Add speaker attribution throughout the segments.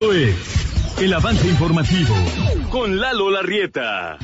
Speaker 1: El avance informativo con Lalo Larrieta.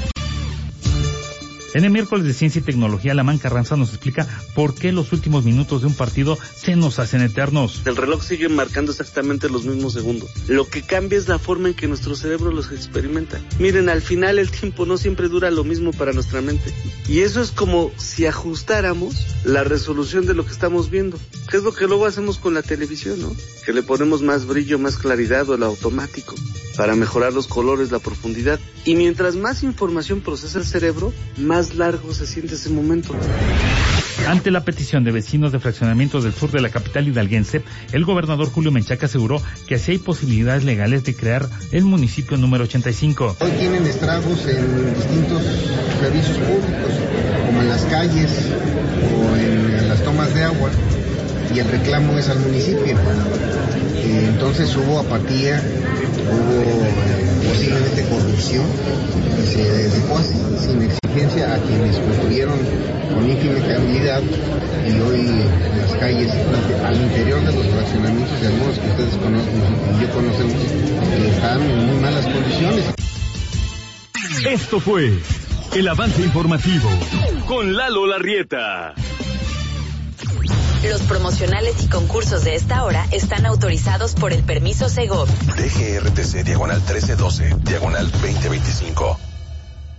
Speaker 2: En el miércoles de Ciencia y Tecnología, Lamán Carranza nos explica por qué los últimos minutos de un partido se nos hacen eternos.
Speaker 3: El reloj sigue marcando exactamente los mismos segundos. Lo que cambia es la forma en que nuestro cerebro los experimenta. Miren, al final el tiempo no siempre dura lo mismo para nuestra mente. Y eso es como si ajustáramos la resolución de lo que estamos viendo. Que es lo que luego hacemos con la televisión, ¿no? Que le ponemos más brillo, más claridad o el automático para mejorar los colores, la profundidad. Y mientras más información procesa el cerebro, más largo se siente ese momento.
Speaker 2: Ante la petición de vecinos de fraccionamientos del sur de la capital hidalguense, el gobernador Julio Menchaca aseguró que sí hay posibilidades legales de crear el municipio número 85.
Speaker 4: Hoy tienen estragos en distintos servicios públicos, como en las calles o en las tomas de agua, y el reclamo es al municipio. Entonces hubo apatía, hubo posiblemente corrupción, y se dejó así, sin exigencia, a quienes construyeron con infinitabilidad, y hoy las calles al interior de los fraccionamientos de algunos que ustedes conocen y yo conocemos, están en muy malas condiciones.
Speaker 1: Esto fue el avance informativo con Lalo Larrieta.
Speaker 5: Los promocionales y concursos de esta hora están autorizados por el permiso Segov.
Speaker 6: DGRTC /1312, /2025.